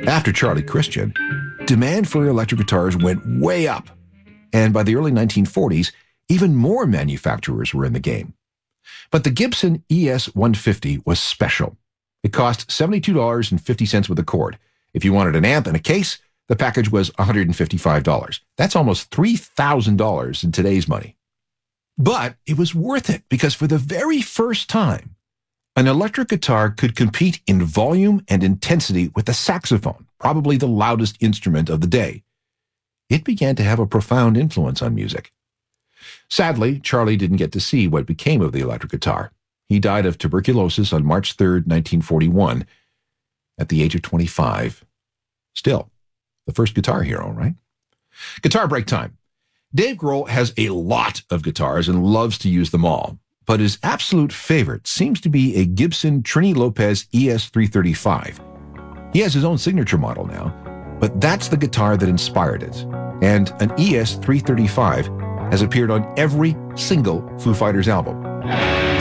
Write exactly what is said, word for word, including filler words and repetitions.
After Charlie Christian, demand for electric guitars went way up. And by the early nineteen forties, even more manufacturers were in the game. But the Gibson E S one fifty was special. It cost seventy-two dollars and fifty cents with a cord. If you wanted an amp and a case, the package was one hundred fifty-five dollars. That's almost three thousand dollars in today's money. But it was worth it because for the very first time, an electric guitar could compete in volume and intensity with a saxophone, probably the loudest instrument of the day. It began to have a profound influence on music. Sadly, Charlie didn't get to see what became of the electric guitar. He died of tuberculosis on March third, nineteen forty-one, at the age of twenty-five. Still, the first guitar hero, right? Guitar break time. Dave Grohl has a lot of guitars and loves to use them all, but his absolute favorite seems to be a Gibson Trini Lopez E S three thirty-five. He has his own signature model now, but that's the guitar that inspired it. And an E S three thirty-five has appeared on every single Foo Fighters album.